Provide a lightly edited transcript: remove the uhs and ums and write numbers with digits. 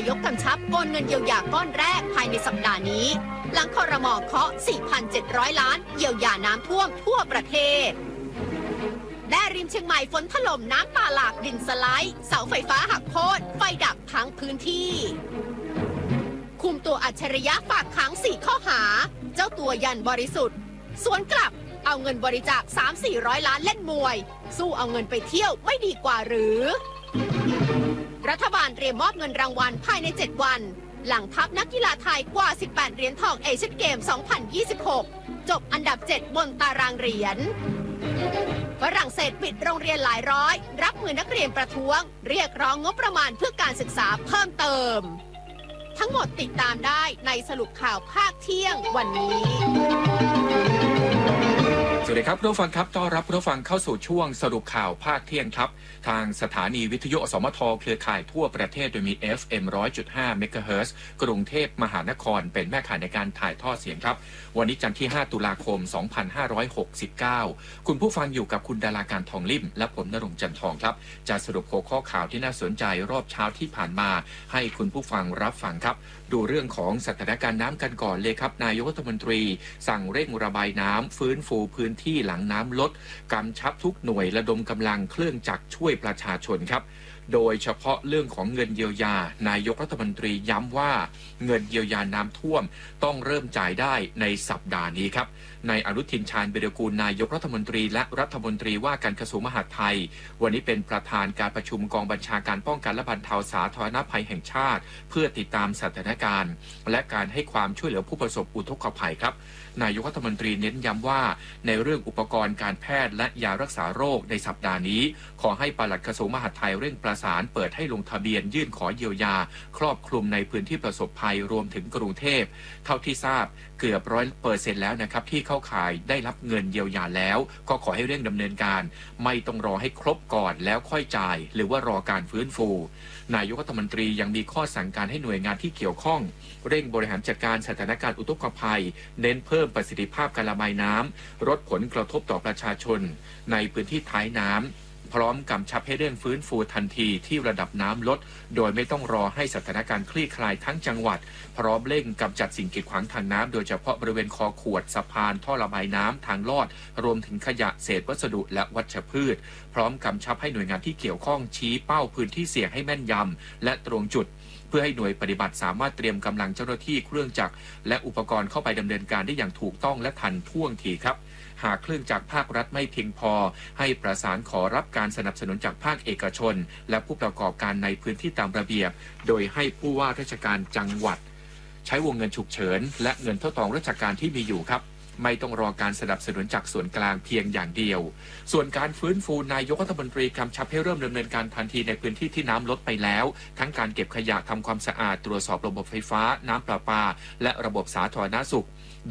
ายกกำชับโอนเงินเยียวยาก้อนแรกภายในสัปดาห์นี้หลังครม.เคาะ 4,700 ล้านเยียวยาน้ำท่วมทั่วประเทศและริมเชียงใหม่ฝนถล่มน้ำป่าหลากดินสไลด์เสาไฟฟ้าหักโค่นไฟดับทั้งพื้นที่คุมตัวอัจฉริยะฝากขัง4 ข้อหาเจ้าตัวยันบริสุทธิ์สวนกลับเอาเงินบริจาค 3-400 ล้านเล่นมวยสู้เอาเงินไปเที่ยวไม่ดีกว่าหรือรัฐบาลเตรียมมอบเงินรางวัลภายใน7 วันหลังทัพนักกีฬาไทยกว่า18 เหรียญทองเอเชียนเกม 2026 จบอันดับ 7 บนตารางเหรียญฝรั่งเศสปิดโรงเรียนหลายร้อยรับมือนักเรียนประท้วงเรียกร้องงบประมาณเพื่อการศึกษาเพิ่มเติมทั้งหมดติดตามได้ในสรุปข่าวภาคเที่ยงวันนี้สวัสดีครับผู้ฟังครับต้อนรับผู้ฟังเข้าสู่ช่วงสรุปข่าวภาคเที่ยงครับทางสถานีวิทยุอสมทเครือข่ายทั่วประเทศโดยมี FM 100.5 เมกะเฮิรตซ์กรุงเทพมหานครเป็นแม่ข่ายในการถ่ายทอดเสียงครับวันนี้จันทร์ที่ 5 ตุลาคม 2569 คุณผู้ฟังอยู่กับคุณดาราการทองลิ่มและผมณรงค์จันทองครับจะสรุปหัวข้อข่าวที่น่าสนใจรอบเช้าที่ผ่านมาให้คุณผู้ฟังรับฟังครับดูเรื่องของสถานการณ์น้ำกันก่อนเลยครับนายกรัฐมนตรีสั่งเร่งระบายน้ำฟื้นฟูพื้นที่หลังน้ำลดกำชับทุกหน่วยระดมกำลังเครื่องจักรช่วยประชาชนครับโดยเฉพาะเรื่องของเงินเยียวยานายกรัฐมนตรีย้ำว่าเงินเยียวยาน้ำท่วมต้องเริ่มจ่ายได้ในสัปดาห์นี้ครับนายอนุทินชาญวิรากูลนายกรัฐมนตรีและรัฐมนตรีว่าการกระทรวงมหาดไทยวันนี้เป็นประธานการประชุมกองบัญชาการป้องกันและบรรเทาสาธารณภัยแห่งชาติเพื่อติดตามสถานการณ์และการให้ความช่วยเหลือผู้ประสบอุทกภัยครับนายกรัฐมนตรีเน้นย้ำว่าในเรื่องอุปกรณ์การแพทย์และยารักษาโรคในสัปดาห์นี้ขอให้ปลัดกระทรวงมหาดไทยเร่งประสานเปิดให้ลงทะเบียนยื่นขอเยียวยาครอบคลุมในพื้นที่ประสบภัยรวมถึงกรุงเทพเท่าที่ทราบเกือบ100%แล้วนะครับที่เข้าข่ายได้รับเงินเยียวยาแล้วก็ขอให้เร่งดำเนินการไม่ต้องรอให้ครบก่อนแล้วค่อยจ่ายหรือว่ารอการฟื้นฟูนายกรัฐมนตรียังมีข้อสั่งการให้หน่วยงานที่เกี่ยวข้องเร่งบริหารจัดการสถานการณ์อุทกภัยเน้นเพิ่มประสิทธิภาพการระบายน้ำลดผลกระทบต่อประชาชนในพื้นที่ท้ายน้ำพร้อมกำชับให้เร่งฟื้นฟูทันทีที่ระดับน้ำลดโดยไม่ต้องรอให้สถานการณ์คลี่คลายทั้งจังหวัดพร้อมเร่งกำจัดสิ่งกีดขวางทางน้ำโดยเฉพาะบริเวณคอขวดสะพานท่อระบายน้ำทางลอดรวมถึงขยะเศษวัสดุและวัชพืชพร้อมกำชับให้หน่วยงานที่เกี่ยวข้องชี้เป้าพื้นที่เสี่ยงให้แม่นยำและตรงจุดเพื่อให้หน่วยปฏิบัติสามารถเตรียมกำลังเจ้าหน้าที่เครื่องจักรและอุปกรณ์เข้าไปดำเนินการได้อย่างถูกต้องและทันท่วงทีครับหากเครื่องจักรภาครัฐไม่เพียงพอให้ประสานขอรับการสนับสนุนจากภาคเอกชนและผู้ประกอบการในพื้นที่ตามระเบียบโดยให้ผู้ว่าราชการจังหวัดใช้วงเงินฉุกเฉินและเงินทดลองราชการที่มีอยู่ครับไม่ต้องรอการสนับสนุนจากส่วนกลางเพียงอย่างเดียวส่วนการฟื้นฟูนายกรัฐมนตรีกำชับให้เริ่มดำเนินการทันทีในพื้นที่ที่น้ำลดไปแล้วทั้งการเก็บขยะทำความสะอาดตรวจสอบระบบไฟฟ้าน้ำประปาและระบบสาธารณสุข